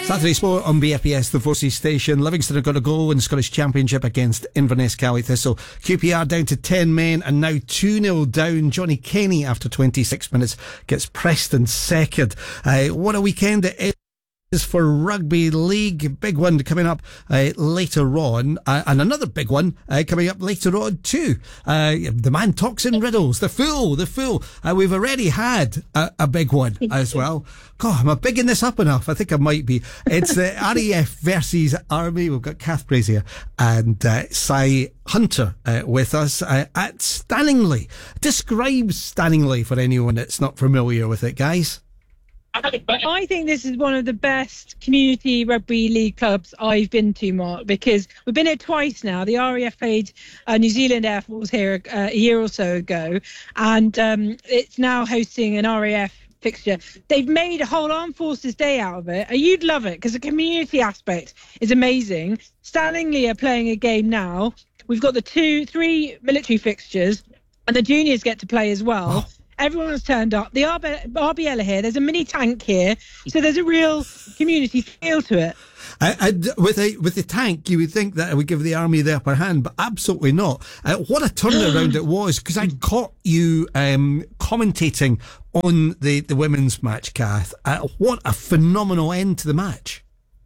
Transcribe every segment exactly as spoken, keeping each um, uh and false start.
Saturday Sport on B F P S, the Forces station. Livingston have got a goal in the Scottish Championship against Inverness Cally Thistle. Q P R down to ten men and now two nil down. Johnny Kenny, after twenty-six minutes, gets Preston second. Uh, what a weekend it is for Rugby League. Big one coming up uh, later on, uh, and another big one uh, coming up later on too. Uh, the man talks in riddles. The Fool, the Fool. Uh, we've already had a, a big one as well. God, am I bigging this up enough? I think I might be. It's the R A F versus Army. We've got Kath Brazier and uh, Cy Hunter uh, with us uh, at Stanningley. Describe Stanningley for anyone that's not familiar with it, guys. I think this is one of the best community rugby league clubs I've been to, Mark, because we've been here twice now. The R A F played uh, New Zealand Air Force here uh, a year or so ago, and um, it's now hosting an R A F fixture. They've made a whole Armed Forces Day out of it, and you'd love it because the community aspect is amazing. Stanningley are playing a game now. We've got the two, three military fixtures, and the juniors get to play as well. Oh. Everyone's turned up. The R B L are here. There's a mini tank here. So there's a real community feel to it. I, I, with a with the tank, you would think that it would give the army the upper hand, but absolutely not. Uh, what a turnaround it was, because I caught you um, commentating on the, the women's match, Kath. Uh, what a phenomenal end to the match.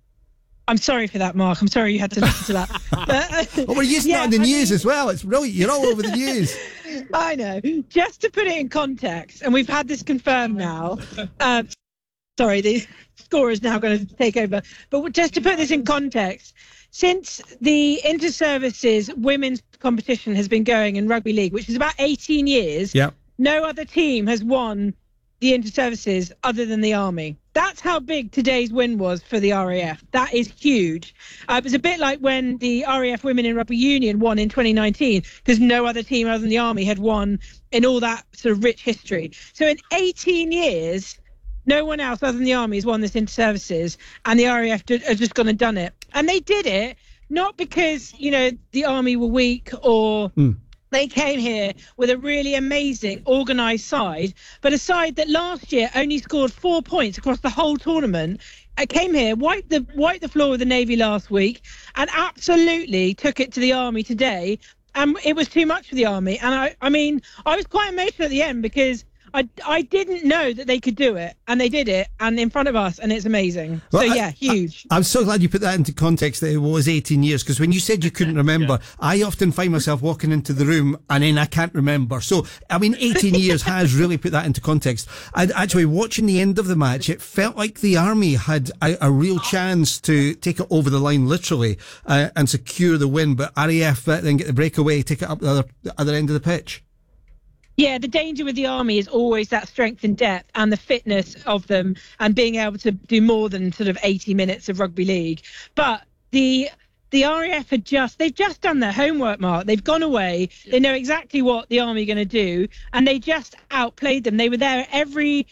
I'm sorry for that, Mark. I'm sorry you had to listen to that. But, uh, well, we're using yeah, that on the I news mean... as well. It's brilliant. You're all over the news. I know. Just to put it in context, and we've had this confirmed now. Uh, sorry, the score is now going to take over. But just to put this in context, since the inter-services women's competition has been going in rugby league, which is about eighteen years, yep. no other team has won the inter-services other than the Army. That's how big today's win was for the R A F. That is huge. Uh, it was a bit like when the R A F Women in Rugby Union won in twenty nineteen, because no other team other than the Army had won in all that sort of rich history. So in eighteen years, no one else other than the Army has won this inter-services, and the R A F have just gone and done it. And they did it not because, you know, the Army were weak or... Mm. They came here with a really amazing, organised side, but a side that last year only scored four points across the whole tournament. I came here, wiped the wiped the floor with the Navy last week, and absolutely took it to the Army today. And it was too much for the Army. And I, I mean, I was quite emotional at the end because I, I didn't know that they could do it, and they did it, and in front of us, and it's amazing. Well, so, yeah, I, huge. I, I'm so glad you put that into context, that it was eighteen years, because when you said you couldn't remember, yeah. I often find myself walking into the room, and then I can't remember. So, I mean, eighteen years has really put that into context. And actually, watching the end of the match, it felt like the Army had a, a real chance to take it over the line, literally, uh, and secure the win, but R A F uh, then get the breakaway, take it up the other, the other end of the pitch. Yeah, the danger with the Army is always that strength and depth and the fitness of them and being able to do more than sort of eighty minutes of rugby league. But the the R A F had just, they've just done their homework, Mark. They've gone away. They know exactly what the Army are going to do, and they just outplayed them. They were there every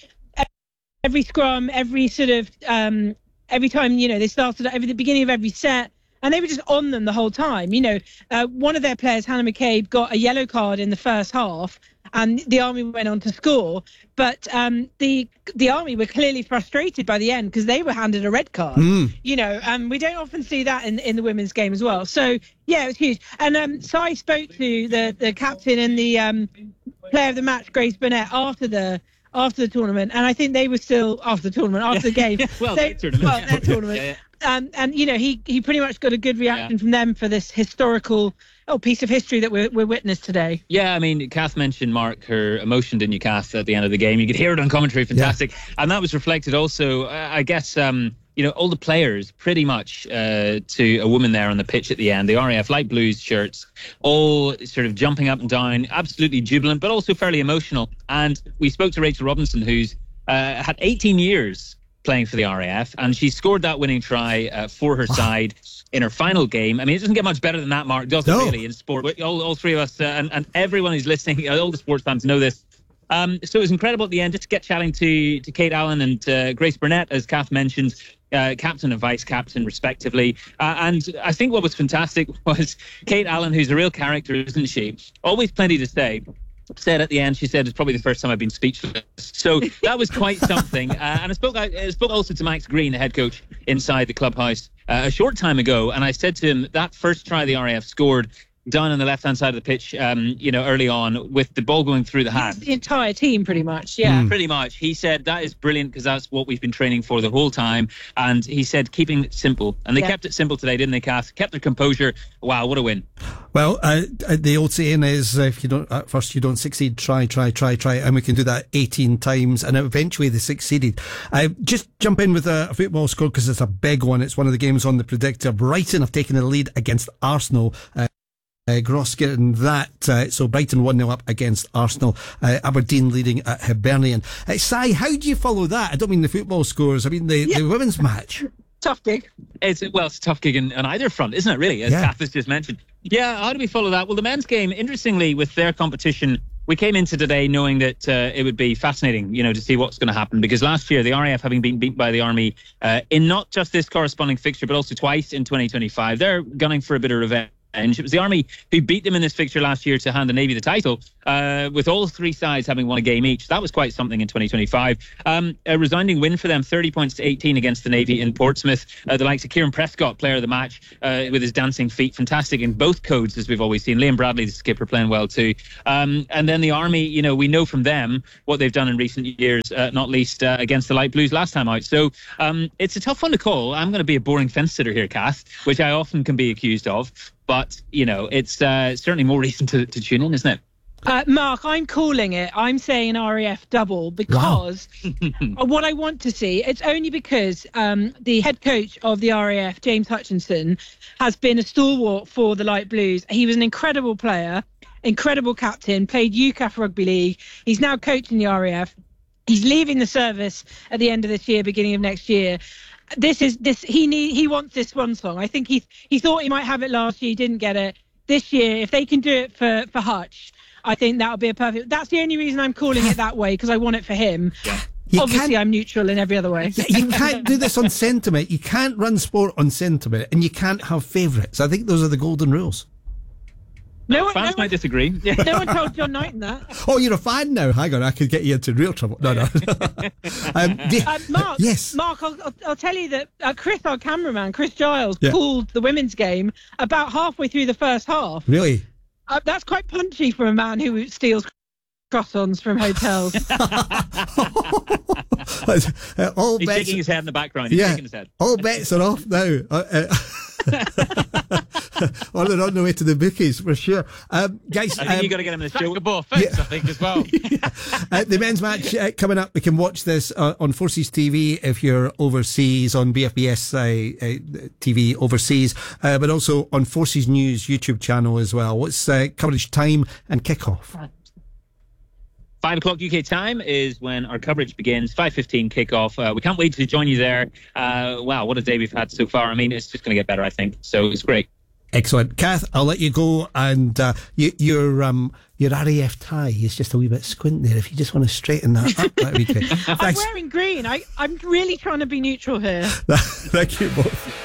every scrum, every sort of, um, every time, you know, they started at every, the beginning of every set. And they were just on them the whole time. You know, uh, one of their players, Hannah McCabe, got a yellow card in the first half, and the Army went on to score. But um, the the Army were clearly frustrated by the end because they were handed a red card. Mm. You know, and we don't often see that in in the women's game as well. So yeah, it was huge. And um, so I spoke to the the captain and the um, player of the match, Grace Burnett, after the. after the tournament, and I think they were still after the tournament, after the game. well, they, their tournament. Well, their tournament. yeah, yeah. Um, and you know, he he pretty much got a good reaction yeah. from them for this historical oh piece of history that we're we're witness today. Yeah, I mean, Kath mentioned, Mark, her emotion, didn't you, Kath, at the end of the game? You could hear it on commentary, fantastic, yeah. and that was reflected also, uh, I guess. Um, You know, all the players, pretty much uh, to a woman there on the pitch at the end, the R A F light blues shirts, all sort of jumping up and down, absolutely jubilant, but also fairly emotional. And we spoke to Rachel Robinson, who's uh, had eighteen years playing for the R A F, and she scored that winning try uh, for her side in her final game. I mean, it doesn't get much better than that, Mark, does it, no. really, in sport? All, all three of us, uh, and, and everyone who's listening, all the sports fans know this. Um, so it was incredible at the end, just to get chatting to, to Kate Allen and uh, Grace Burnett, as Kath mentioned, uh, captain and vice captain, respectively. Uh, and I think what was fantastic was Kate Allen, who's a real character, isn't she? Always plenty to say. said at the end, she said, it's probably the first time I've been speechless. So that was quite something. Uh, and I spoke, I spoke also to Max Green, the head coach inside the clubhouse, uh, a short time ago. And I said to him, that first try the R A F scored down on the left-hand side of the pitch, um, you know, early on, with the ball going through the hands. The entire team, pretty much, yeah. Mm. Pretty much. He said, that is brilliant, because that's what we've been training for the whole time. And he said, keeping it simple. And they yeah. kept it simple today, didn't they, Kath? Kept their composure. Wow, what a win. Well, uh, the old saying is, uh, if you don't, at first you don't succeed, try, try, try, try. And we can do that eighteen times. And eventually they succeeded. Uh, just jump in with a, a football score, because it's a big one. It's one of the games on the predictor. Brighton have taken the lead against Arsenal. Uh, Uh, Gross getting that, uh, so Brighton one nil up against Arsenal, uh, Aberdeen leading at Hibernian. Uh, Si, how do you follow that? I don't mean the football scores, I mean the, yeah. the women's match. Tough gig. It's, well, it's a tough gig in, on either front, isn't it, really, as yeah. Kath has just mentioned. Yeah, how do we follow that? Well, the men's game, interestingly, with their competition, we came into today knowing that uh, it would be fascinating, you know, to see what's going to happen, because last year the R A F, having been beat by the Army uh, in not just this corresponding fixture, but also twice in twenty twenty-five, they're gunning for a bit of revenge. And it was the Army who beat them in this fixture last year to hand the Navy the title, uh, with all three sides having won a game each. That was quite something in twenty twenty-five. Um, a resounding win for them, thirty points to eighteen against the Navy in Portsmouth. Uh, the likes of Kieran Prescott, player of the match, uh, with his dancing feet, fantastic in both codes, as we've always seen. Liam Bradley, the skipper, playing well too. Um, and then the Army, you know, we know from them what they've done in recent years, uh, not least uh, against the Light Blues last time out. So um, it's a tough one to call. I'm going to be a boring fence sitter here, Kath, which I often can be accused of. But, you know, it's uh, certainly more reason to, to tune in, isn't it? Uh, Mark, I'm calling it. I'm saying R A F double, because wow. what I want to see, it's only because um, the head coach of the R A F, James Hutchinson, has been a stalwart for the Light Blues. He was an incredible player, incredible captain, played U C A F Rugby League. He's now coaching the R A F. He's leaving the service at the end of this year, beginning of next year. This is this he need he wants this one song. I think he he thought he might have it last year, he didn't get it. This year, if they can do it for for Hutch, I think that would be a perfect. That's the only reason I'm calling it that way, because I want it for him. Yeah. You Obviously, I'm neutral in every other way. You can't do this on sentiment. You can't run sport on sentiment, and you can't have favourites. I think those are the golden rules. No one, Fans no might one, disagree. No one told John Knighton that. Oh, you're a fan now? Hang on, I could get you into real trouble. No, no. um, the, uh, Mark, yes. Mark, I'll, I'll, I'll tell you that uh, Chris, our cameraman, Chris Giles, yeah. called the women's game about halfway through the first half. Really? Uh, that's quite punchy for a man who steals croissants from hotels. uh, all He's bets, shaking his head in the background. He's yeah, shaking his head. All bets are off now. Uh, uh, or they're on the way to the bookies for sure. Um, guys, I think um, you got to get him in the show. Ball fence, yeah. I think, as well. yeah. uh, the men's match uh, coming up. We can watch this uh, on Forces T V if you're overseas, on B F B S uh, uh, T V overseas, uh, but also on Forces News YouTube channel as well. What's uh, coverage time and kick-off? Five o'clock U K time is when our coverage begins. Five fifteen kickoff. Uh, we can't wait to join you there. Uh, wow, what a day we've had so far. I mean, it's just going to get better, I think. So it's great. Excellent, Kath. I'll let you go, and uh, you, your um, your R A F tie is just a wee bit squint there. If you just want to straighten that up, that'd be great. I'm wearing green. I I'm really trying to be neutral here. Thank you both.